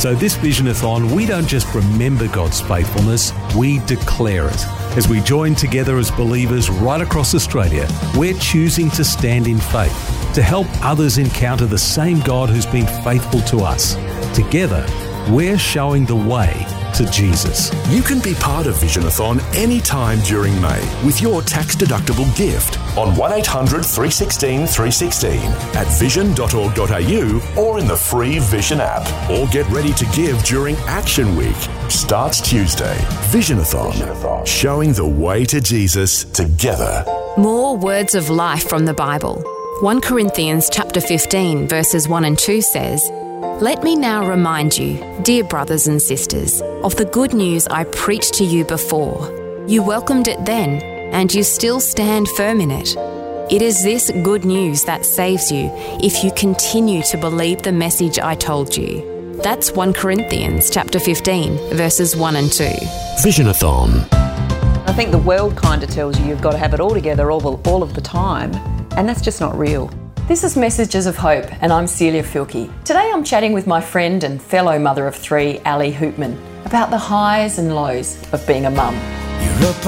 So this Visionathon, we don't just remember God's faithfulness, we declare it. As we join together as believers right across Australia, we're choosing to stand in faith, to help others encounter the same God who's been faithful to us. Together, we're showing the way to Jesus. You can be part of Visionathon anytime during May with your tax-deductible gift on 1800 316 316 at vision.org.au or in the free Vision app. Or get ready to give during Action Week. Starts Tuesday. Visionathon. Showing the way to Jesus together. More words of life from the Bible. 1 Corinthians chapter 15 verses 1 and 2 says, "Let me now remind you, dear brothers and sisters, of the good news I preached to you before. You welcomed it then, and you still stand firm in it. It is this good news that saves you if you continue to believe the message I told you." That's 1 Corinthians chapter 15 verses 1 and 2. Visionathon. I think the world kind of tells you you've got to have it all together all of the time, and that's just not real. This is Messages of Hope, and I'm Celia Filkey. Today I'm chatting with my friend and fellow mother of three, Ali Hoopman, about the highs and lows of being a mum.